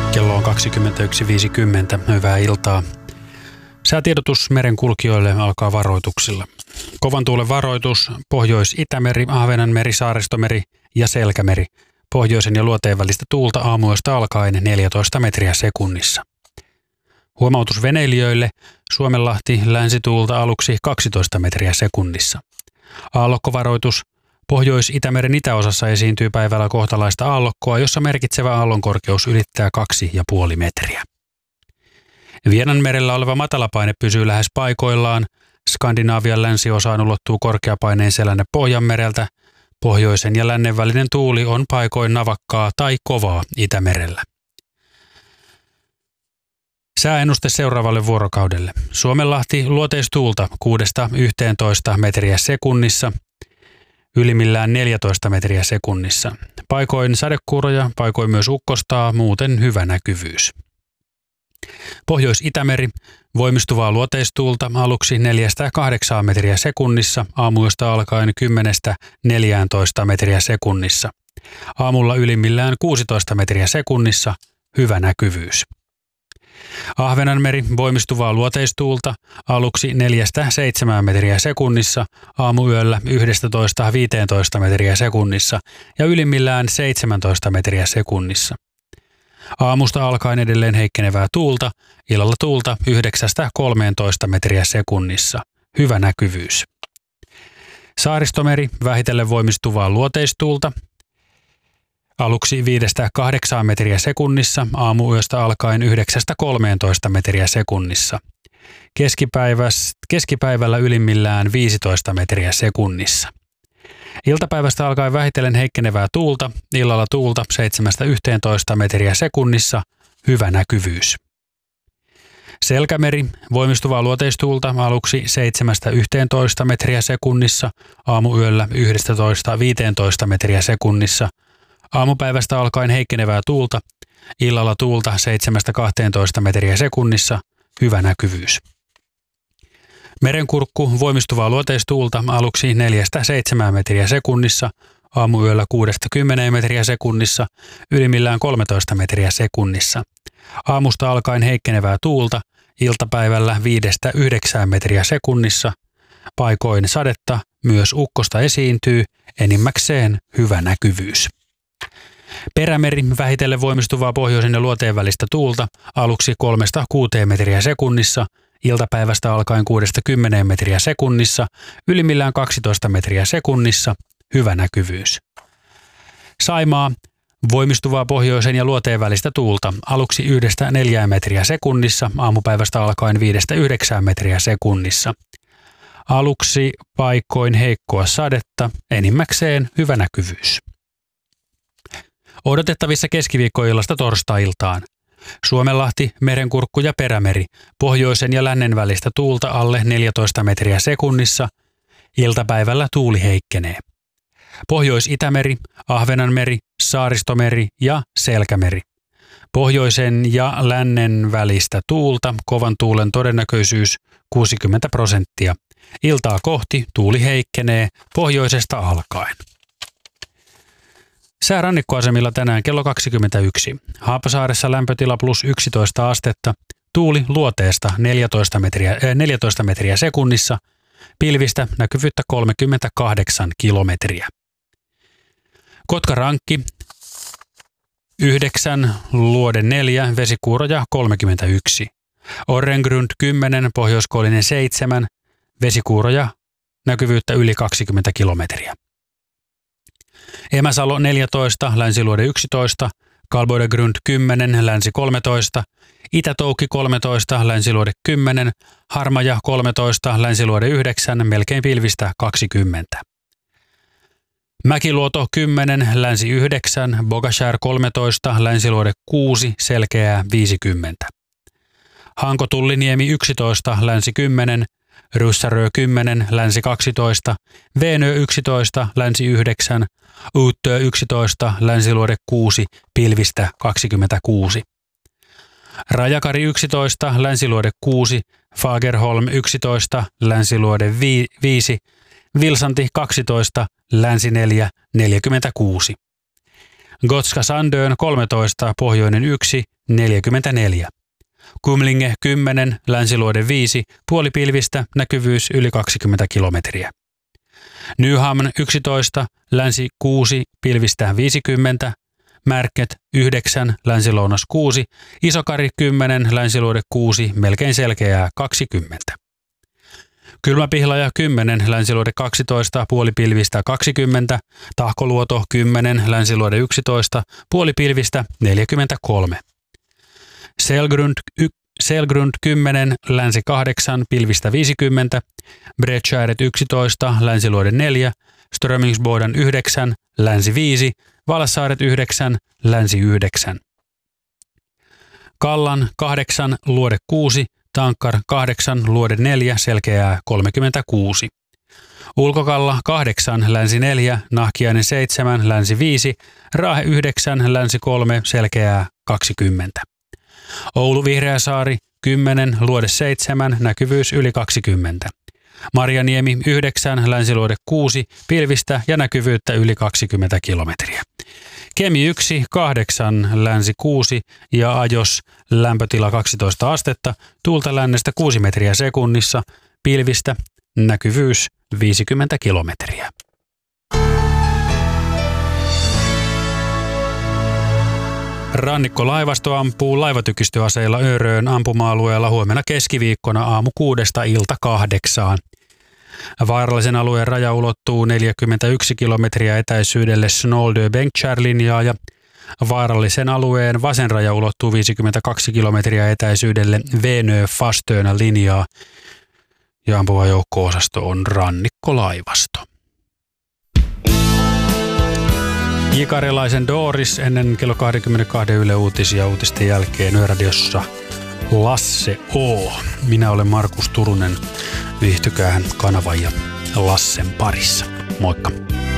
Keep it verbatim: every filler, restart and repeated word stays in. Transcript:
Kello on kaksikymmentäyksi viisikymmentä. Hyvää iltaa. Säätiedotus merenkulkijoille alkaa varoituksilla. Kovan tuulen varoitus, Pohjois-Itämeri, Ahvenanmeri, Saaristomeri ja Selkämeri. Pohjoisen ja luoteen välistä tuulta aamuyöstä alkaen neljätoista metriä sekunnissa. Huomautus veneilijöille, Suomenlahti, länsituulta aluksi kaksitoista metriä sekunnissa. Aallokkovaroitus, Pohjois-Itämeren itäosassa esiintyy päivällä kohtalaista aallokkoa, jossa merkitsevä aallonkorkeus ylittää kaksi ja puoli metriä. Vienanmerellä oleva matalapaine pysyy lähes paikoillaan. Skandinaavian länsiosaan ulottuu korkeapaineen selänne Pohjanmereltä. Pohjoisen ja lännen välinen tuuli on paikoin navakkaa tai kovaa Itämerellä. Sääennuste seuraavalle vuorokaudelle. Suomenlahti luoteistuulta kuudesta yhteentoista metriä sekunnissa. Ylimmillään neljätoista metriä sekunnissa. Paikoin sadekuuroja, paikoin myös ukkostaa, muuten hyvä näkyvyys. Pohjois-Itämeri, voimistuvaa luoteistuulta aluksi neljästä kahdeksaan metriä sekunnissa, aamuyöstä alkaen kymmenestä neljääntoista metriä sekunnissa. Aamulla ylimmillään kuusitoista metriä sekunnissa, hyvä näkyvyys. Ahvenanmeri, voimistuvaa luoteistuulta aluksi neljästä seitsemään metriä sekunnissa, aamuyöllä yksitoista viisitoista metriä sekunnissa ja ylimmillään seitsemäntoista metriä sekunnissa. Aamusta alkaen edelleen heikkenevää tuulta, illalla tuulta yhdeksästä kolmeentoista metriä sekunnissa. Hyvä näkyvyys. Saaristomeri, vähitellen voimistuvaa luoteistuulta. Aluksi viidestä kahdeksaan metriä sekunnissa, aamuyöstä alkaen yhdeksästä kolmeentoista metriä sekunnissa. Keskipäivällä ylimmillään viisitoista metriä sekunnissa. Iltapäivästä alkaen vähitellen heikkenevää tuulta, illalla tuulta seitsemästä yhteentoista metriä sekunnissa, hyvä näkyvyys. Selkämeri, voimistuvaa luoteistuulta aluksi seitsemästä yhteentoista metriä sekunnissa, aamuyöllä yksitoista viisitoista metriä sekunnissa. Aamupäivästä alkaen heikkenevää tuulta, illalla tuulta seitsemästä kahteentoista metriä sekunnissa, hyvä näkyvyys. Merenkurkku, voimistuvaa luoteistuulta aluksi neljästä seitsemään metriä sekunnissa, aamuyöllä kuudesta kymmeneen metriä sekunnissa, ylimmillään kolmetoista metriä sekunnissa. Aamusta alkaen heikkenevää tuulta, iltapäivällä viidestä yhdeksään metriä sekunnissa, paikoin sadetta, myös ukkosta esiintyy, enimmäkseen hyvä näkyvyys. Perämeri, vähitellen voimistuvaa pohjoisen ja luoteen välistä tuulta, aluksi kolmesta kuuteen metriä sekunnissa, iltapäivästä alkaen kuudesta kymmeneen metriä sekunnissa, ylimmillään kaksitoista metriä sekunnissa, hyvä näkyvyys. Saimaa, voimistuvaa pohjoisen ja luoteen välistä tuulta, aluksi yhdestä neljään metriä sekunnissa, aamupäivästä alkaen viidestä yhdeksään metriä sekunnissa. Aluksi paikoin heikkoa sadetta, enimmäkseen hyvä näkyvyys. Odotettavissa keskiviikkoillasta torstai-iltaan. Suomenlahti, Merenkurkku ja Perämeri, pohjoisen ja lännen välistä tuulta alle neljätoista metriä sekunnissa, iltapäivällä tuuli heikkenee. Pohjois-Itämeri, Ahvenanmeri, Saaristomeri ja Selkämeri. Pohjoisen ja lännen välistä tuulta, kovan tuulen todennäköisyys kuusikymmentä prosenttia. Iltaa kohti tuuli heikkenee pohjoisesta alkaen. Sää rannikkoasemilla tänään kello kaksikymmentäyksi. Haapasaaressa lämpötila plus yksitoista astetta. Tuuli luoteesta neljätoista metriä, äh, neljätoista metriä sekunnissa. Pilvistä näkyvyyttä kolmekymmentäkahdeksan kilometriä. Kotkarankki yhdeksän, luode neljä, vesikuuroja kolmekymmentäyksi. Orrengrund kymmenen, pohjoiskoillinen seitsemän, vesikuuroja näkyvyyttä yli kaksikymmentä kilometriä. Emäsalo neljätoista, länsiluode yksitoista, Kalboidegrund kymmenen, länsi kolmetoista, Itätoukki kolmetoista, länsiluode kymmenen, Harmaja kolmetoista, länsiluode yhdeksän, melkein pilvistä kaksikymmentä. Mäkiluoto kymmenen, länsi yhdeksän, Bogashär kolmetoista, länsiluode kuusi, selkeää viisikymmentä. Hanko-Tulliniemi yksitoista, länsi kymmenen, Ryssärö kymmenen, länsi kaksitoista, Veenö yksitoista, länsi yhdeksän, Uuttöö yksitoista, länsiluode kuusi, pilvistä kaksikymmentäkuusi. Rajakari yksitoista, länsiluode kuusi, Fagerholm yksitoista, länsiluode viisi, Vilsanti kaksitoista, länsi neljä, neljäkymmentäkuusi. Gotska Sandön kolmetoista, pohjoinen yksi, neljäkymmentäneljä. Kumlinge kymmenen, länsiluode viisi, puolipilvistä, näkyvyys yli kaksikymmentä kilometriä. Nyhamn yksitoista, länsi kuusi, pilvistä viisikymmentä, Märket yhdeksän, länsilounas kuusi, Isokari kymmenen, länsiluode kuusi, melkein selkeää kaksikymmentä. Kylmäpihlaja kymmenen, länsiluode kaksitoista, puolipilvistä kaksikymmentä, Tahkoluoto kymmenen, länsiluode yksitoista, puolipilvistä neljäkymmentäkolme. Selgrund, y, Selgrund kymmenen, länsi kahdeksan, pilvistä viisikymmentä, Bredskäret yksitoista, länsiluode neljä, Strömingsboden yhdeksän, länsi viisi, Valassaaret yhdeksän, länsi yhdeksän. Kallan kahdeksan, luode kuusi, Tankkar kahdeksan, luode neljä, selkeää kolmekymmentäkuusi. Ulkokalla kahdeksan, länsi neljä, Nahkiainen seitsemän, länsi viisi, Raahe yhdeksän, länsi kolme, selkeää kaksikymmentä. Oulu Vihreäsaari kymmenen, luode seitsemän, näkyvyys yli kaksikymmentä. Marjaniemi yhdeksän, länsiluode kuusi, pilvistä ja näkyvyyttä yli kaksikymmentä kilometriä. Kemi yksi, kahdeksan, länsi kuusi ja Ajos lämpötila kaksitoista astetta, tuulta lännestä kuusi metriä sekunnissa, pilvistä, näkyvyys viisikymmentä kilometriä. Rannikkolaivasto ampuu laivatykistöaseilla Öröön ampuma-alueella huomenna keskiviikkona aamu kuudesta ilta kahdeksaan. Vaarallisen alueen raja ulottuu neljäkymmentäyksi kilometriä etäisyydelle Snoldö-Bengtskär-linjaa ja vaarallisen alueen vasen raja ulottuu viisikymmentäkaksi kilometriä etäisyydelle Venö-Fastönä-linjaa ja ampuva joukko-osasto on Rannikkolaivasto. Jikarilaisen Doris ennen kello kaksikymmentäkaksi Yle Uutisia uutisten jälkeen Yöradiossa Lasse O. Minä olen Markus Turunen. Viihtykäähän kanavan ja Lassen parissa. Moikka!